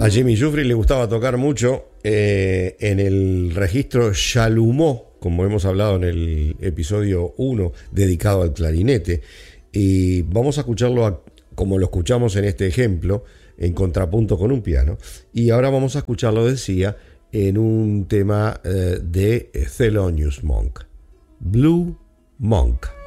A Jimmy Giuffre le gustaba tocar mucho en el registro Chalumeau, como hemos hablado en el episodio 1, dedicado al clarinete. Y vamos a escucharlo como lo escuchamos en este ejemplo, en contrapunto con un piano. Y ahora vamos a escucharlo, decía, en un tema de Thelonious Monk, Blue Monk.